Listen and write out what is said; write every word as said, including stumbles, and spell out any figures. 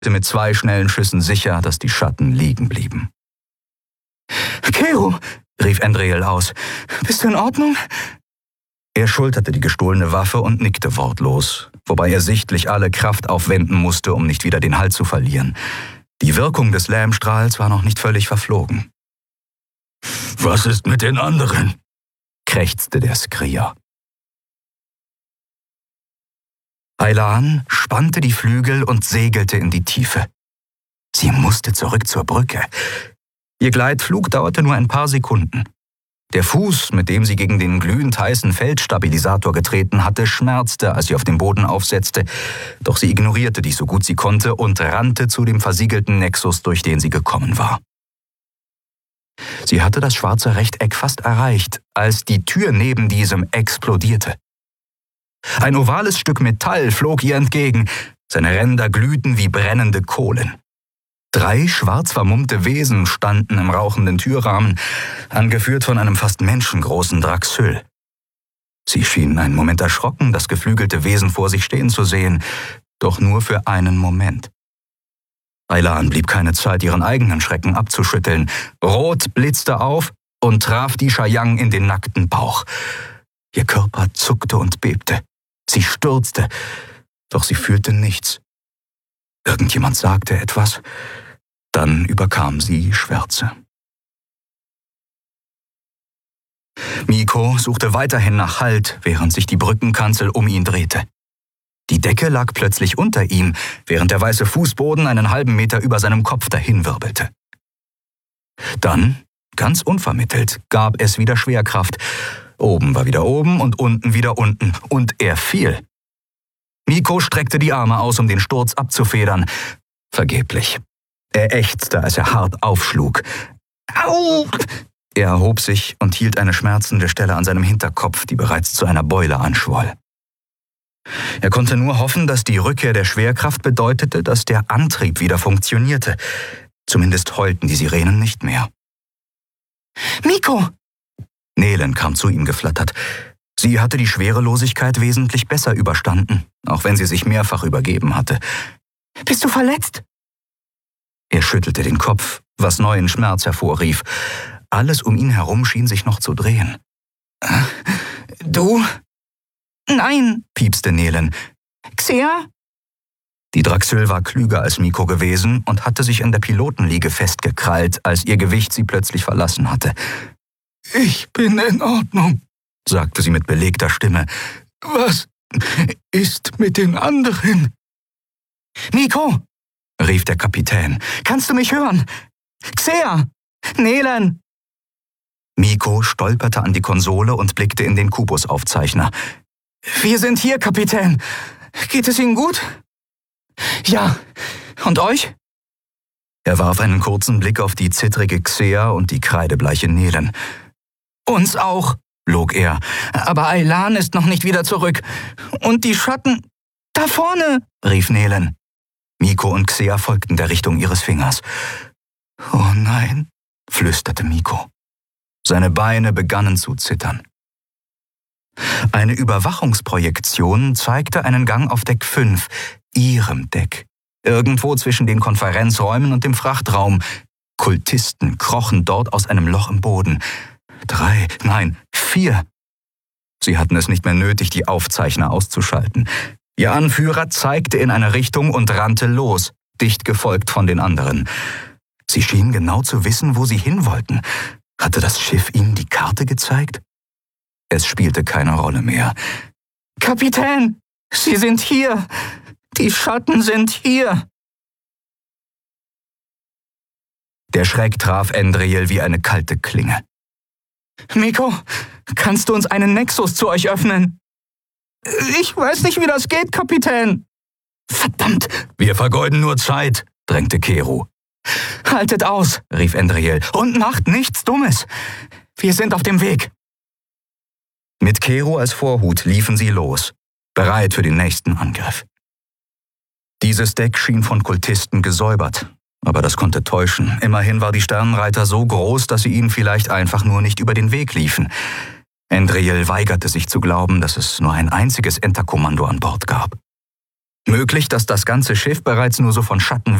mit zwei schnellen Schüssen sicher, dass die Schatten liegen blieben. »Kero«, rief Andriel aus, »bist du in Ordnung?« Er schulterte die gestohlene Waffe und nickte wortlos, wobei er sichtlich alle Kraft aufwenden musste, um nicht wieder den Halt zu verlieren. Die Wirkung des Lähmstrahls war noch nicht völlig verflogen. »Was ist mit den anderen?« krächzte der Skrier. Aylan spannte die Flügel und segelte in die Tiefe. Sie musste zurück zur Brücke. Ihr Gleitflug dauerte nur ein paar Sekunden. Der Fuß, mit dem sie gegen den glühend heißen Feldstabilisator getreten hatte, schmerzte, als sie auf den Boden aufsetzte, doch sie ignorierte dies so gut sie konnte und rannte zu dem versiegelten Nexus, durch den sie gekommen war. Sie hatte das schwarze Rechteck fast erreicht, als die Tür neben diesem explodierte. Ein ovales Stück Metall flog ihr entgegen, seine Ränder glühten wie brennende Kohlen. Drei schwarz vermummte Wesen standen im rauchenden Türrahmen, angeführt von einem fast menschengroßen Draxyl. Sie schienen einen Moment erschrocken, das geflügelte Wesen vor sich stehen zu sehen, doch nur für einen Moment. Aylan blieb keine Zeit, ihren eigenen Schrecken abzuschütteln. Rot blitzte auf und traf die Shayang in den nackten Bauch. Ihr Körper zuckte und bebte. Sie stürzte, doch sie fühlte nichts. Irgendjemand sagte etwas, dann überkam sie Schwärze. Miko suchte weiterhin nach Halt, während sich die Brückenkanzel um ihn drehte. Die Decke lag plötzlich unter ihm, während der weiße Fußboden einen halben Meter über seinem Kopf dahinwirbelte. Dann, ganz unvermittelt, gab es wieder Schwerkraft. Oben war wieder oben und unten wieder unten, und er fiel. Miko streckte die Arme aus, um den Sturz abzufedern. Vergeblich. Er ächzte, als er hart aufschlug. Au! Er erhob sich und hielt eine schmerzende Stelle an seinem Hinterkopf, die bereits zu einer Beule anschwoll. Er konnte nur hoffen, dass die Rückkehr der Schwerkraft bedeutete, dass der Antrieb wieder funktionierte. Zumindest heulten die Sirenen nicht mehr. »Miko!« Nelen kam zu ihm geflattert. Sie hatte die Schwerelosigkeit wesentlich besser überstanden, auch wenn sie sich mehrfach übergeben hatte. »Bist du verletzt?« Er schüttelte den Kopf, was neuen Schmerz hervorrief. Alles um ihn herum schien sich noch zu drehen. »Du?« »Nein«, piepste Nelen. »Xea?« Die Draxyl war klüger als Miko gewesen und hatte sich an der Pilotenliege festgekrallt, als ihr Gewicht sie plötzlich verlassen hatte. »Ich bin in Ordnung«, sagte sie mit belegter Stimme. »Was ist mit den anderen?« »Miko«, rief der Kapitän, »kannst du mich hören? Xea! Nelen!« Miko stolperte an die Konsole und blickte in den Kubusaufzeichner. »Wir sind hier, Kapitän. Geht es Ihnen gut?« »Ja. Und euch?« Er warf einen kurzen Blick auf die zittrige Xea und die kreidebleiche Nelen. »Uns auch«, log er, »aber Aylan ist noch nicht wieder zurück. Und die Schatten... Da vorne«, rief Nelen. Miko und Xea folgten der Richtung ihres Fingers. »Oh nein«, flüsterte Miko. Seine Beine begannen zu zittern. Eine Überwachungsprojektion zeigte einen Gang auf Deck fünf, ihrem Deck. Irgendwo zwischen den Konferenzräumen und dem Frachtraum. Kultisten krochen dort aus einem Loch im Boden. Drei, nein, vier. Sie hatten es nicht mehr nötig, die Aufzeichner auszuschalten. Ihr Anführer zeigte in eine Richtung und rannte los, dicht gefolgt von den anderen. Sie schienen genau zu wissen, wo sie hin wollten. Hatte das Schiff ihnen die Karte gezeigt? Es spielte keine Rolle mehr. »Kapitän, Sie sind hier! Die Schatten sind hier!« Der Schreck traf Andriel wie eine kalte Klinge. »Miko, kannst du uns einen Nexus zu euch öffnen?« »Ich weiß nicht, wie das geht, Kapitän.« »Verdammt, wir vergeuden nur Zeit«, drängte Kero. »Haltet aus«, rief Andriel, »und macht nichts Dummes. Wir sind auf dem Weg.« Mit Kero als Vorhut liefen sie los, bereit für den nächsten Angriff. Dieses Deck schien von Kultisten gesäubert, aber das konnte täuschen. Immerhin war die Sternenreiter so groß, dass sie ihnen vielleicht einfach nur nicht über den Weg liefen. Andriel weigerte sich zu glauben, dass es nur ein einziges Enterkommando an Bord gab. Möglich, dass das ganze Schiff bereits nur so von Schatten